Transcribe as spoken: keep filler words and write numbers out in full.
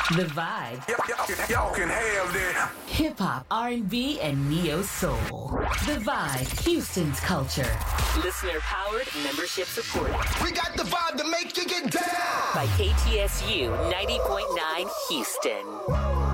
The Vibe. Y'all, y'all can have that. Hip hop, R and B, and neo soul. The Vibe, Houston's culture. Listener powered, membership supported. We got the vibe to make you get down. By K T S U ninety point nine Houston.